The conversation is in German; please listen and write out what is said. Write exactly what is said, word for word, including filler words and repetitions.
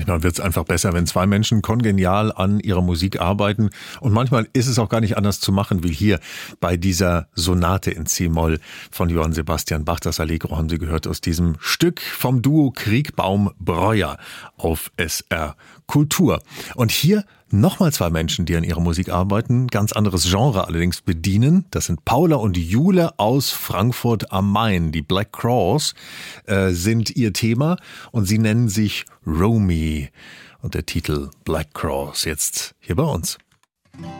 Manchmal wird es einfach besser, wenn zwei Menschen kongenial an ihrer Musik arbeiten. Und manchmal ist es auch gar nicht anders zu machen, wie hier bei dieser Sonate in C-Moll von Johann Sebastian Bach. Das Allegro haben Sie gehört aus diesem Stück vom Duo Kriegbaum-Breuer auf S R Kultur. Und hier nochmal zwei Menschen, die an ihrer Musik arbeiten, ganz anderes Genre allerdings bedienen. Das sind Paula und Jule aus Frankfurt am Main. Die Black Crowes äh, sind ihr Thema und sie nennen sich Romy. Und der Titel Black Crowes jetzt hier bei uns.